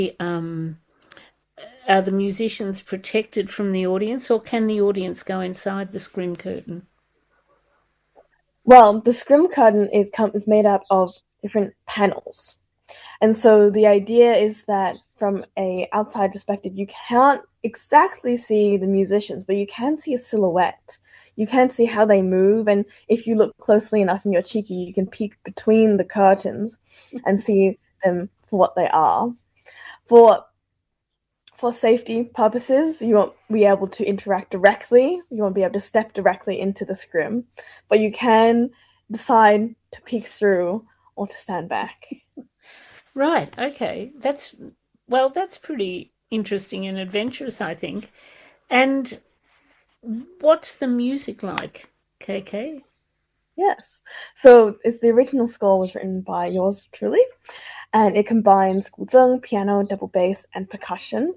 um, are the musicians protected from the audience, or can the audience go inside the scrim curtain? Well, the scrim curtain is made up of different panels. And so the idea is that from a outside perspective, you can't exactly see the musicians, but you can see a silhouette. You can see how they move, and if you look closely enough and you're cheeky, you can peek between the curtains and see them for what they are. For for safety purposes, you won't be able to interact directly. You won't be able to step directly into the scrim, but you can decide to peek through or to stand back. Right. Okay. That's pretty interesting and adventurous, I think. And what's the music like, KK? Yes. So it's the original score was written by yours truly, and it combines guzheng, piano, double bass, and percussion.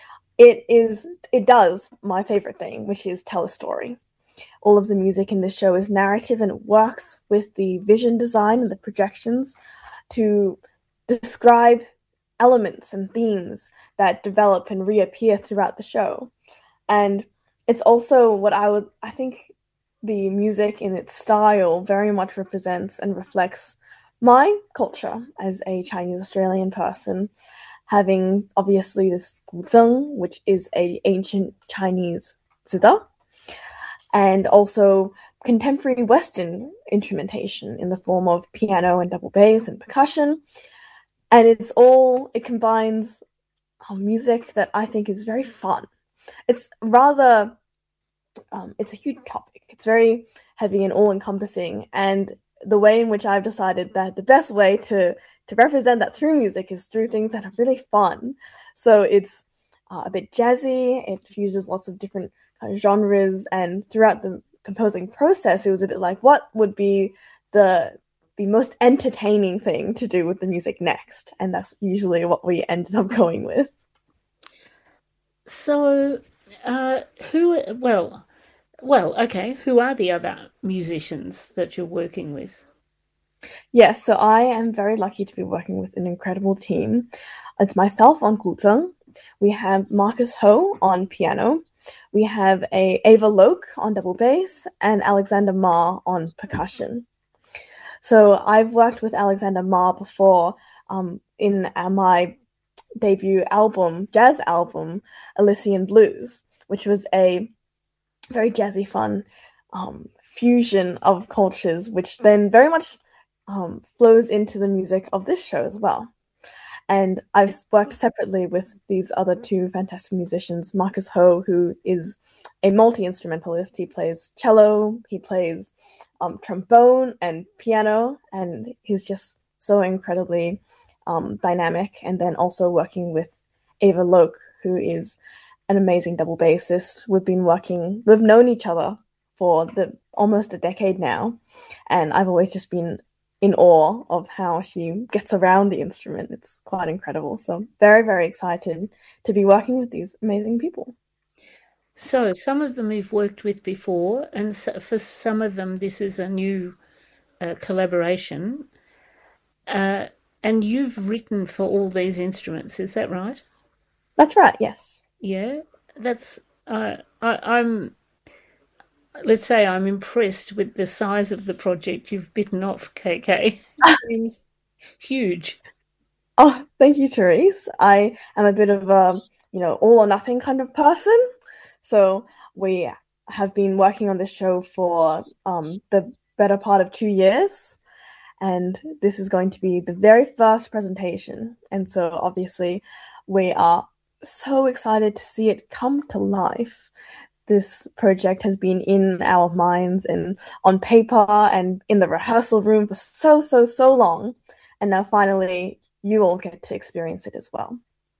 It does my favorite thing, which is tell a story. All of the music in this show is narrative, and it works with the vision design and the projections to describe elements and themes that develop and reappear throughout the show. And it's also what I think the music in its style very much represents and reflects my culture as a Chinese Australian person, having obviously this guzheng, which is a ancient Chinese zida, and also contemporary Western instrumentation in the form of piano and double bass and percussion. And it combines music that I think is very fun. It's rather, it's a huge topic. It's very heavy and all-encompassing. And the way in which I've decided that the best way to represent that through music is through things that are really fun. So it's a bit jazzy. It fuses lots of different kind of genres, and throughout the composing process, it was a bit like, what would be the most entertaining thing to do with the music next? And that's usually what we ended up going with. So, who? Okay. Who are the other musicians that you're working with? Yes, so I am very lucky to be working with an incredible team. It's myself on guzheng. We have Marcus Ho on piano. We have Ava Loke on double bass and Alexander Ma on percussion. So I've worked with Alexander Ma before in my debut album, jazz album, Elysian Blues, which was a very jazzy, fun fusion of cultures, which then very much flows into the music of this show as well. And I've worked separately with these other two fantastic musicians, Marcus Ho, who is a multi-instrumentalist. He plays cello, he plays trombone and piano, and he's just so incredibly dynamic. And then also working with Ava Loke, who is an amazing double bassist. We've known each other for almost a decade now, and I've always just been in awe of how she gets around the instrument. It's quite incredible. So very, very excited to be working with these amazing people. So, some of them we've worked with before, and so for some of them, this is a new collaboration. Uh, and you've written for all these instruments, is that right? That's right, yes. Yeah, that's. I'm. Let's say I'm impressed with the size of the project you've bitten off, KK. It seems huge. Oh, thank you, Therese. I am a bit of a, all or nothing kind of person. So we have been working on this show for the better part of 2 years. And this is going to be the very first presentation. And so obviously we are so excited to see it come to life. This project has been in our minds and on paper and in the rehearsal room for so, so, so long. And now finally you all get to experience it as well.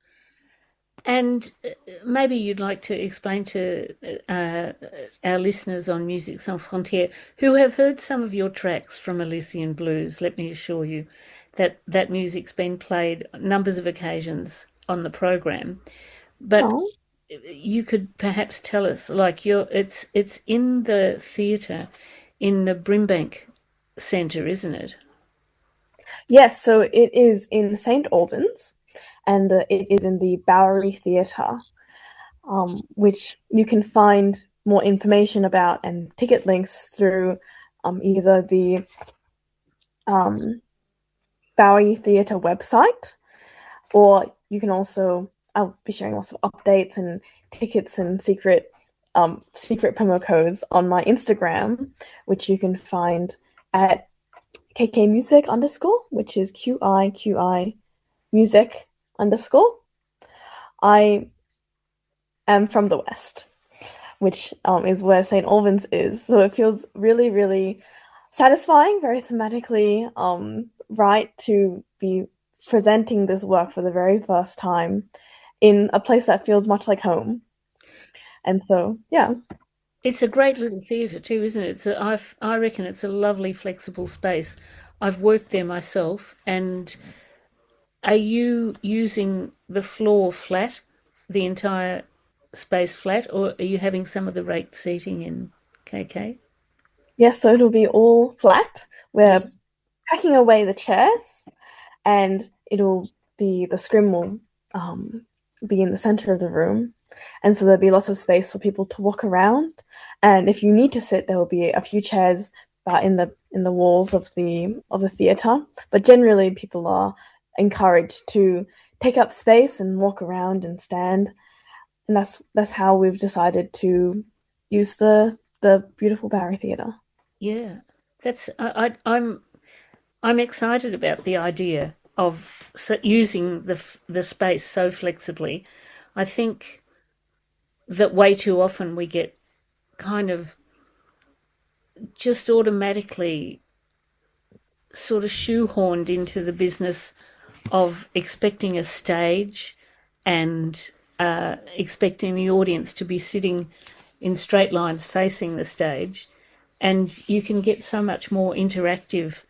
And maybe you'd like to explain to our listeners on Music Sans Frontières who have heard some of your tracks from Elysian Blues. Let me assure you that that music's been played numbers of occasions on the program. But Oh. you could perhaps tell us, like it's in the theatre in the Brimbank Centre, isn't it? Yes, so it is in St. Albans, and it is in the Bowery Theatre, which you can find more information about and ticket links through either the Bowery Theatre website, or you can also, I'll be sharing lots of updates and tickets and secret promo codes on my Instagram, which you can find at kkmusic_, which is QIQI music_. I am from the West, which is where St. Albans is. So it feels really, really satisfying, very thematically right to be presenting this work for the very first time in a place that feels much like home. And so, yeah. It's a great little theatre too, isn't it? I reckon it's a lovely, flexible space. I've worked there myself. And are you using the floor flat, the entire space flat, or are you having some of the raked seating in KK? Yes, so it'll be all flat. We're packing away the chairs, and the scrim will be in the center of the room, and so there'll be lots of space for people to walk around. And if you need to sit, there will be a few chairs in the walls of the theater. But generally, people are encouraged to take up space and walk around and stand, and that's how we've decided to use the beautiful Bowery Theatre. Yeah, I'm excited about the idea of using the space so flexibly. I think that way too often we get kind of just automatically sort of shoehorned into the business of expecting a stage and expecting the audience to be sitting in straight lines facing the stage. And you can get so much more interactive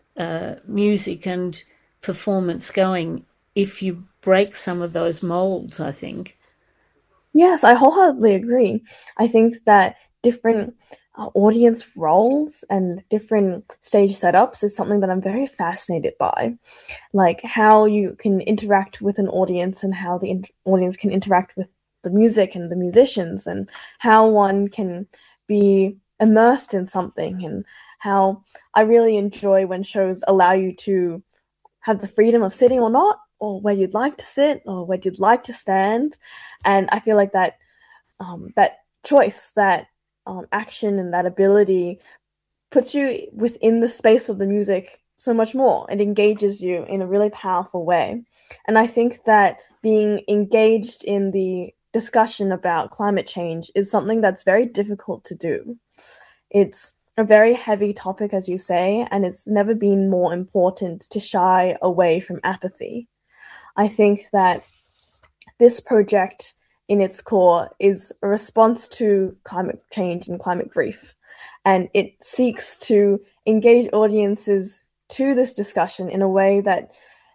music and performance going if you break some of those molds, I think. Yes, I wholeheartedly agree. I think that different audience roles and different stage setups is something that I'm very fascinated by. Like how you can interact with an audience and how the audience can interact with the music and the musicians, and how one can be immersed in something, and how I really enjoy when shows allow you to have the freedom of sitting or not, or where you'd like to sit or where you'd like to stand. And I feel like that choice, that action, and that ability puts you within the space of the music so much more. It engages you in a really powerful way. And I think that being engaged in the discussion about climate change is something that's very difficult to do. It's a very heavy topic, as you say, and it's never been more important to shy away from apathy. I think that this project, in its core, is a response to climate change and climate grief. And it seeks to engage audiences to this discussion in a way that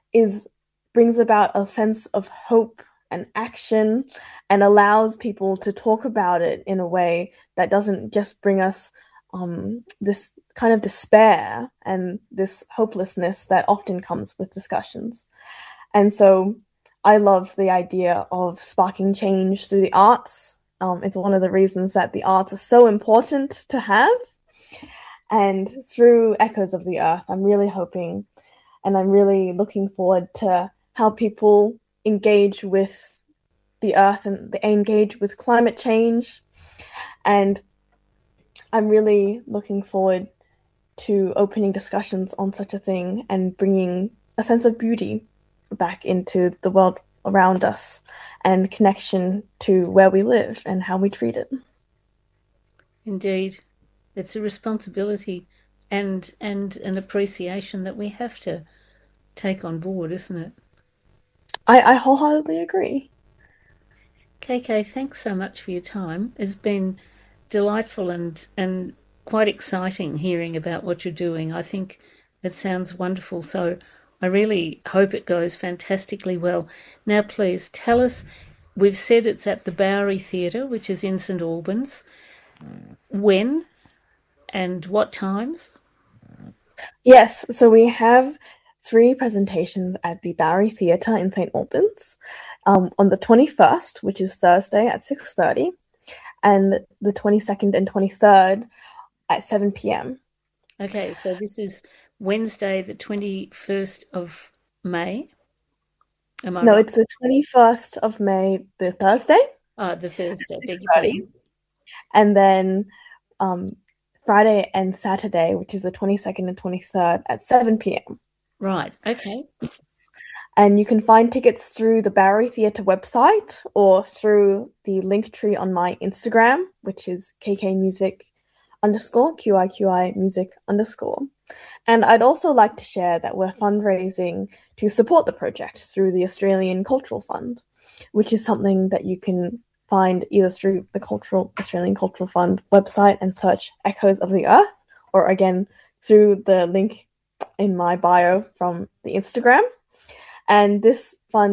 brings about a sense of hope and action, and allows people to talk about it in a way that doesn't just bring us this kind of despair and this hopelessness that often comes with discussions. And so I love the idea of sparking change through the arts. It's one of the reasons that the arts are so important to have. And through Echoes of the Earth, I'm really hoping, and I'm really looking forward to how people engage with the earth and they engage with climate change. And I'm really looking forward to opening discussions on such a thing and bringing a sense of beauty back into the world around us, and connection to where we live and how we treat it. Indeed. It's a responsibility and an appreciation that we have to take on board, isn't it? I wholeheartedly agree. KK, thanks so much for your time. It's been delightful and quite exciting hearing about what you're doing. I think it sounds wonderful. So I really hope it goes fantastically well. Now, please tell us, we've said it's at the Bowery Theatre, which is in St. Albans. When and what times? Yes, so we have 3 presentations at the Bowery Theatre in St Albans on the 21st, which is Thursday at 6:30, and the 22nd and 23rd at 7 p.m. Okay, so this is Wednesday, the 21st of May. Am I No, right? it's the 21st of May, the Thursday, The Thursday, beg your 6:30, pardon. and then Friday and Saturday, which is the 22nd and 23rd at 7 p.m. Right, okay. And you can find tickets through the Bowery Theatre website or through the link tree on my Instagram, which is kkmusic underscore QIQI music underscore. And I'd also like to share that we're fundraising to support the project through the Australian Cultural Fund, which is something that you can find either through the Australian Cultural Fund website and search Echoes of the Earth, or again through the link in my bio from the Instagram. And this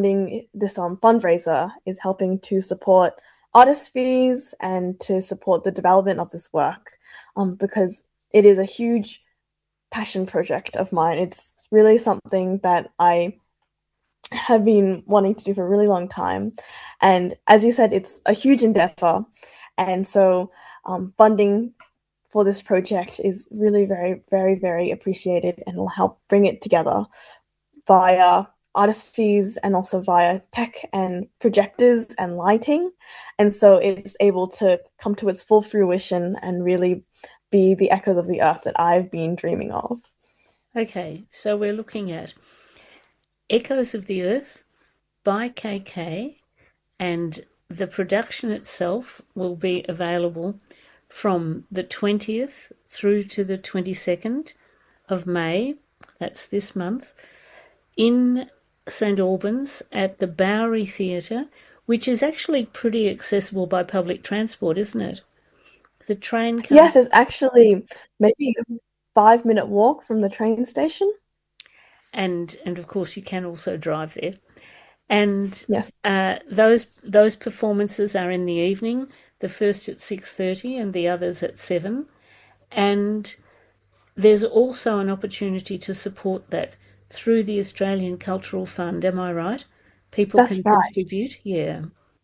fundraiser is helping to support artist fees and to support the development of this work, because it is a huge passion project of mine. It's really something that I have been wanting to do for a really long time. And as you said, it's a huge endeavor. And so funding for this project is really very, very, very appreciated and will help bring it together via artist fees and also via tech and projectors and lighting. And so it's able to come to its full fruition and really be the Echoes of the Earth that I've been dreaming of. Okay, so we're looking at Echoes of the Earth by KK, and the production itself will be available from the 20th through to the 22nd of May, that's this month, in St Albans at the Bowery Theatre, which is actually pretty accessible by public transport, isn't it? The train comes... Yes, it's actually maybe a 5-minute walk from the train station. And of course you can also drive there. And yes, those performances are in the evening, the first at 6:30 and the others at 7. And there's also an opportunity to support that through the Australian Cultural Fund, am I right? People that's can right. contribute, yeah.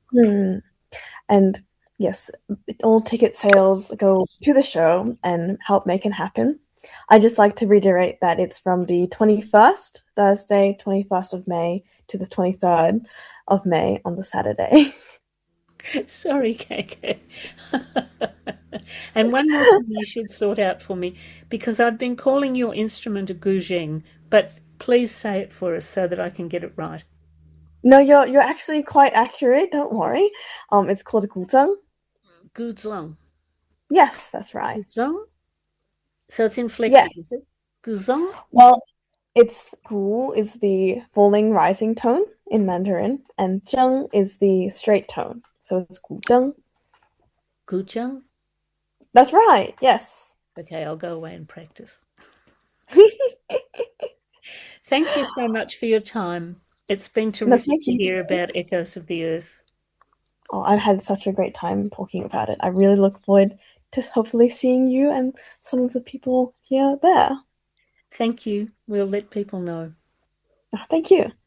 And yes, all ticket sales go to the show and help make it happen. I just like to reiterate that it's from the 21st, Thursday, 21st of May, to the 23rd of May on the Saturday. Sorry, KK. And one more thing you should sort out for me, because I've been calling your instrument a guzheng, but please say it for us so that I can get it right. No, you're actually quite accurate. Don't worry. It's called a guzheng. Guzheng. Yes, that's right. Guzheng. So it's inflected, yes. Is it? Guzheng? Well, it's gu is the falling rising tone in Mandarin, and zheng is the straight tone. So it's guzheng. Guzheng? That's right. Yes. Okay, I'll go away and practice. Thank you so much for your time. It's been terrific to hear about Echoes of the Earth. Oh, I've had such a great time talking about it. I really look forward to hopefully seeing you and some of the people here there. Thank you. We'll let people know. Thank you.